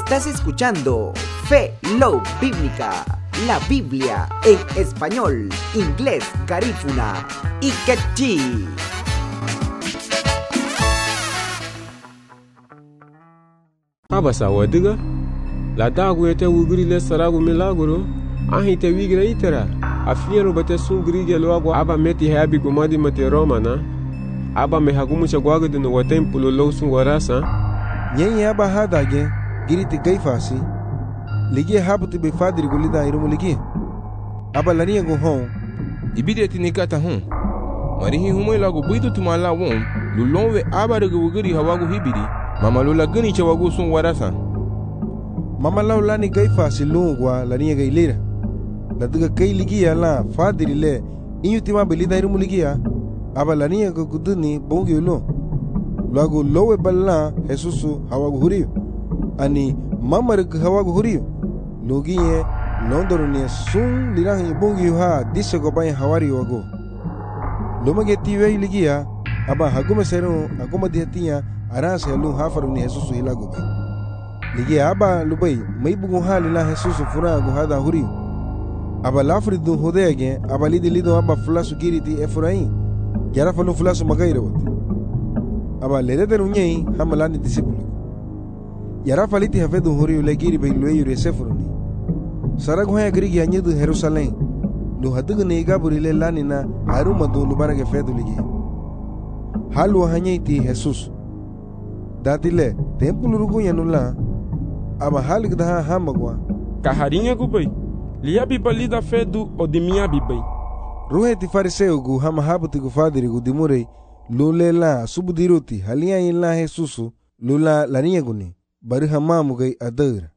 Estás escuchando Fe Love Bíblica, la Biblia en español, inglés, garífuna y quechí. Abasa wadiga la dagu yete wugri le saragu milagro ahi te wigra itera afiero bate sungri ge loago aba meti habi gumadi mate romana aba me hagumu chagwaga de no templo lo sun warasa nyen aba hadage giriti gaifasi ligi habuti be fadri gulida irumu ligi aba lania go hon ibide tinikata hon marihi humo lago buitu tumala won lulonwe aba de wugri hawago hibidi mama lola gani chawago sun warasa mama laula ni gaifasi lungwa lania gailira la duga kai ligia la fadri le inyutima belida irumu ligia aba lania go guduni bongi lo lago lowe balla jesusu hawago huriyo ani mamarg hawago huriyo logiye londoro ni sun lirang bongi ha disogo bay hawari wago lomage tiwe ligia aba haguma sero aguma diatia arase lu hafaru ni jesusu ilago bay ligia aba lubai mai bugu halila jesusu fura go hada huriyo aba lafridu hodege aba lido aba flasu giriti efrain yara falo flasu magairo aba lededer unyei hamalani disipulu yara faliti hafedu huriyo legiri bay lueyo sefroni sarag hoya grigi anyedu Jerusalem lu hadugu ne gaburile lanina haruma do lubarage fedu ligi halu hanyeiti Jesus datile tempulu rugu yanula aba halig daha hamagwa kaharinha gubai liabi balida fedu odimia bibai ruheti fariseu gu hama habuti gu fadiri gu dimurei lulela subudiruti halia illa Jesusu lula lania guni bari hamamu gai adar.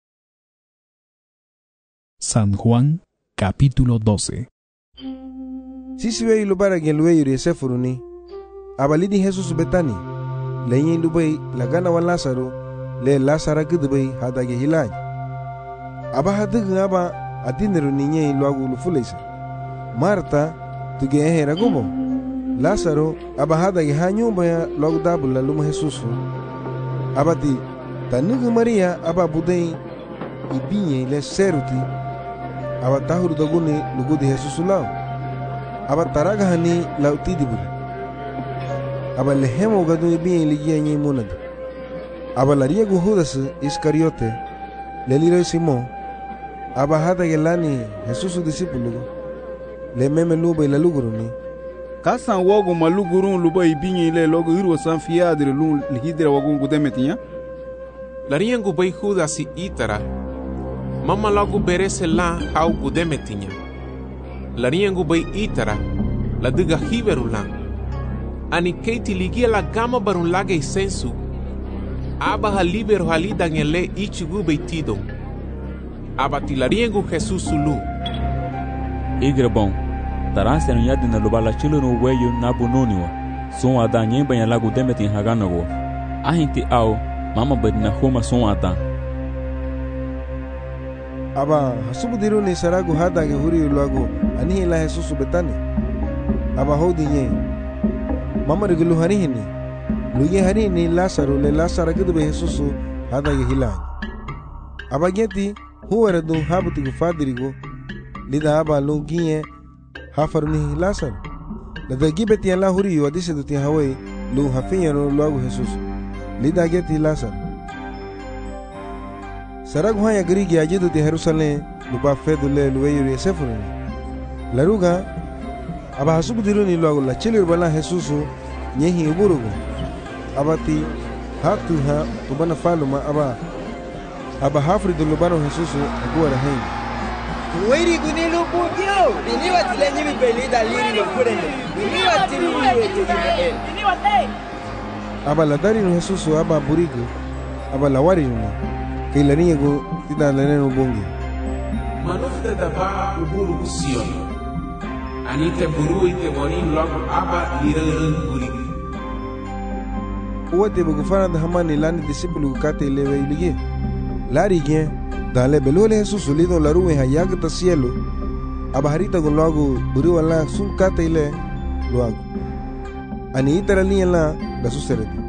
San Juan, capítulo 12. Sisi wei lubara gen luwe yuri sefuruni abalidi Jesus betani lenye lubai lagana wa Lazaro le Lazara gudbai hadage hilaj aba hadig aba adiniru ninye luagu lufuleisa Marta tuge ehera gumo Lazaro aba hadage hanyumba ya luagu dabula luma Jesusu abati tanugu Maria aba budei ibinye le seruti aba tahuru daguni lugudi Jesusu lao aba taraga hani lauti dibul aba lehemo gadu ibinye ligia nye munad aba laria gu Judas Iscariote leliro Simon aba hadage lani Jesusu disipulu le meme luba ila luguruni kasan wogo malugurun luba ibinye le logo irwo san fiadre lu lihidra wogo gudemetinya lariengu bay Judas itara mama lagu berese la hau gudemetinya lariengu bay itara la diga hiberula ani keiti ligia la gama barun lage sensu aba halibero halida ngele ichigu bay tido aba tilariengu Jesus lu igrebon tarase no yadi na lubala chilo no weyo na bunoniwa son ada nyemba ya lagu demetin haganago ahinti au mama bedna homa son ata aba hasubudiru ni saragu hadage huri lagu ani la Jesus betani aba hodi nye mama regulu harihini luye harini Lazaro le Lazaro gudbe Jesus hadage hilaj aba geti huwara du habuti gu fadirigo lida aba lungiye hafarni Lazaro lada gibeti ala huri wadise duti hawai lu hafinyano lagu Jesus lida geti Lazaro saragu haya grigi ajidu ti Jerusalem luba fedu le luweyuri sefuruni laruga aba hasubudiruni lagu la chilir bala Jesusu nyehi uburugu abati hatu ha tubana faluma aba hafridu lubano Jesusu aguara hengi Wiri gunilu bugyo bini watilenyi bibelida liri no kurende bini wati aba ladari no Jesusu aba burigu aba lawari no kailani go tida lenen bongi manufta daba uburu kusio anite buru ite monin log aba lirerun burigu uwate bugufana da hamani lani disipulu kate lewe iligi lari gen dale belole Jesusu lido laruwe hayagta cielo aba harita go lago buru wala sun kate ile luago ani itara liela la suserete